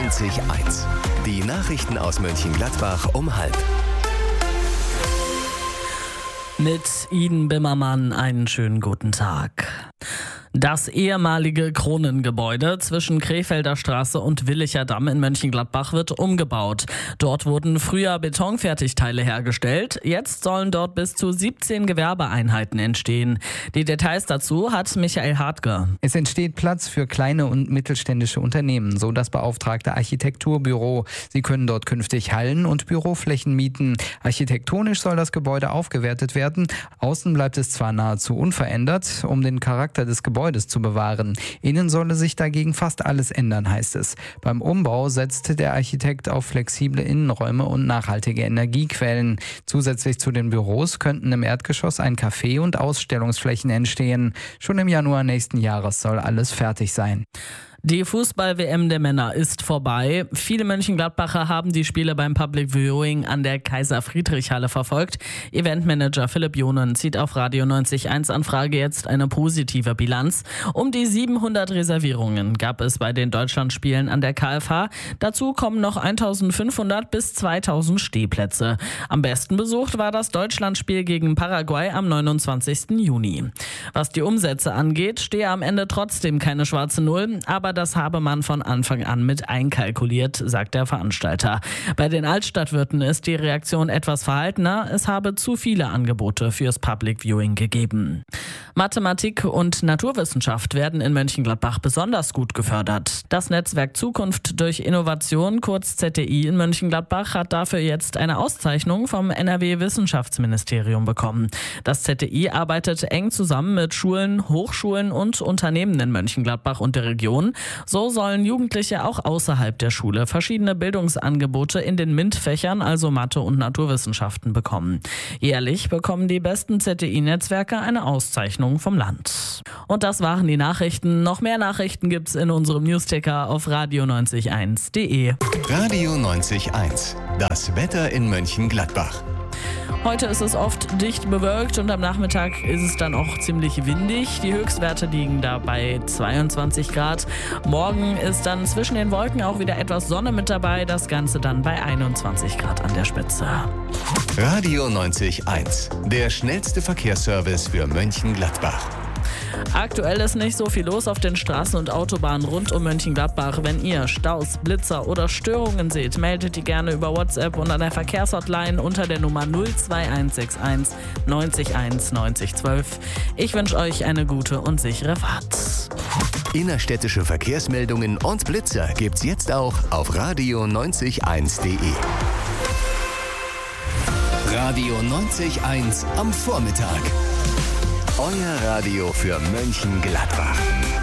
90.1. Die Nachrichten aus Mönchengladbach um 12:30. Mit Iden Bimmermann einen schönen guten Tag. Das ehemalige Kronengebäude zwischen Krefelder Straße und Willicher Damm in Mönchengladbach wird umgebaut. Dort wurden früher Betonfertigteile hergestellt. Jetzt sollen dort bis zu 17 Gewerbeeinheiten entstehen. Die Details dazu hat Michael Hartge. Es entsteht Platz für kleine und mittelständische Unternehmen, so das beauftragte Architekturbüro. Sie können dort künftig Hallen und Büroflächen mieten. Architektonisch soll das Gebäude aufgewertet werden. Außen bleibt es zwar nahezu unverändert, um den Charakter des Gebäudes zu bewahren. Innen solle sich dagegen fast alles ändern, heißt es. Beim Umbau setzte der Architekt auf flexible Innenräume und nachhaltige Energiequellen. Zusätzlich zu den Büros könnten im Erdgeschoss ein Café und Ausstellungsflächen entstehen. Schon im Januar nächsten Jahres soll alles fertig sein. Die Fußball-WM der Männer ist vorbei. Viele Mönchengladbacher haben die Spiele beim Public Viewing an der Kaiser-Friedrich-Halle verfolgt. Eventmanager Philipp Jonen zieht auf Radio 90.1 Anfrage jetzt eine positive Bilanz. Um die 700 Reservierungen gab es bei den Deutschlandspielen an der KFH. Dazu kommen noch 1500 bis 2000 Stehplätze. Am besten besucht war das Deutschlandspiel gegen Paraguay am 29. Juni. Was die Umsätze angeht, stehe am Ende trotzdem keine schwarze Null, aber das habe man von Anfang an mit einkalkuliert, sagt der Veranstalter. Bei den Altstadtwirten ist die Reaktion etwas verhaltener. Es habe zu viele Angebote fürs Public Viewing gegeben. Mathematik und Naturwissenschaft werden in Mönchengladbach besonders gut gefördert. Das Netzwerk Zukunft durch Innovation, kurz ZDI in Mönchengladbach, hat dafür jetzt eine Auszeichnung vom NRW-Wissenschaftsministerium bekommen. Das ZDI arbeitet eng zusammen mit Schulen, Hochschulen und Unternehmen in Mönchengladbach und der Region. So sollen Jugendliche auch außerhalb der Schule verschiedene Bildungsangebote in den MINT-Fächern, also Mathe und Naturwissenschaften, bekommen. Jährlich bekommen die besten ZDI-Netzwerke eine Auszeichnung vom Land. Und das waren die Nachrichten. Noch mehr Nachrichten gibt's in unserem Newsticker auf radio901.de. Radio 90.1. Das Wetter in Mönchengladbach. Heute ist es oft dicht bewölkt und am Nachmittag ist es dann auch ziemlich windig. Die Höchstwerte liegen da bei 22 Grad. Morgen ist dann zwischen den Wolken auch wieder etwas Sonne mit dabei. Das Ganze dann bei 21 Grad an der Spitze. Radio 90.1. Der schnellste Verkehrsservice für Mönchengladbach. Aktuell ist nicht so viel los auf den Straßen und Autobahnen rund um Mönchengladbach. Wenn ihr Staus, Blitzer oder Störungen seht, meldet die gerne über WhatsApp und an der Verkehrshotline unter der Nummer 02161 901 9012. Ich wünsche euch eine gute und sichere Fahrt. Innerstädtische Verkehrsmeldungen und Blitzer gibt's jetzt auch auf radio901.de. Radio 90.1 am Vormittag. Euer Radio für Mönchengladbach.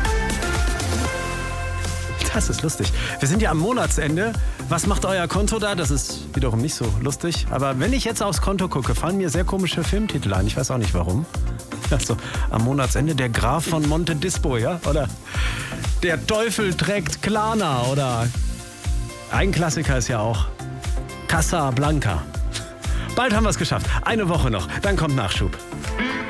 Das ist lustig. Wir sind ja am Monatsende. Was macht euer Konto da? Das ist wiederum nicht so lustig. Aber wenn ich jetzt aufs Konto gucke, fallen mir sehr komische Filmtitel ein. Ich weiß auch nicht warum. Also am Monatsende der Graf von Monte Dispo, ja? Oder der Teufel trägt Klana. Oder ein Klassiker ist ja auch Casablanca. Bald haben wir es geschafft. Eine Woche noch. Dann kommt Nachschub.